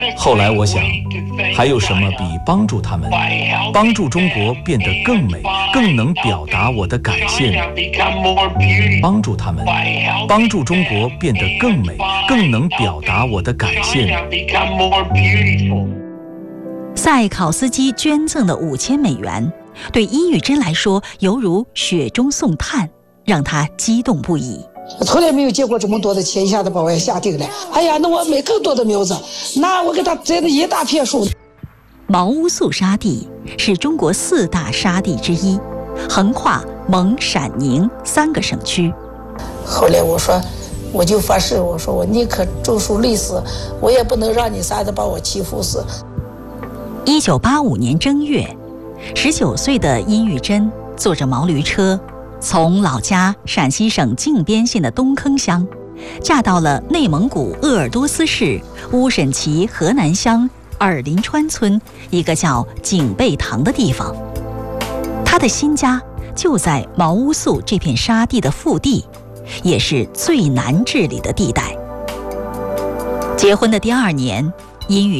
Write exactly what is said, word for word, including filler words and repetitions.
后来我想，还有什么比帮助他们，帮助中国变得更美，更能表达我的感谢呢？帮助他们，帮助中国变得更美，更能表达我的感谢呢？ 塞考斯基捐赠的五千美元，对殷宇珍来说犹如雪中送炭，让他激动不已。 从来没有见过这么多的钱，一下子把我下定了。哎呀，那我买更多的苗子，那我给他摘了一大片树。 毛乌素沙地是中国四大沙地之一，横跨蒙、陕、宁三个省区。 后来我说，我就发誓，我说我宁可种树累死，我也不能让你仨子把我欺负死。 一九八五年正月，十九岁的殷宇珍坐着毛驴车，从老家陕西省靖边县的东坑乡，嫁到了内蒙古鄂尔多斯市乌审旗河南乡尔林川村一个叫景贝塘的地方。她的新家就在毛乌素这片沙地的腹地，也是最难治理的地带。结婚的第二年，殷宇